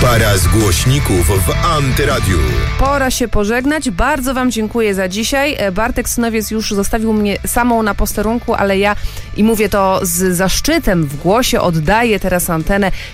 Para z głośników w Antyradiu. Pora się pożegnać. Bardzo wam dziękuję za dzisiaj. Bartek Synowiec już zostawił mnie samą na posterunku, ale ja, i mówię to z zaszczytem w głosie, oddaję teraz antenę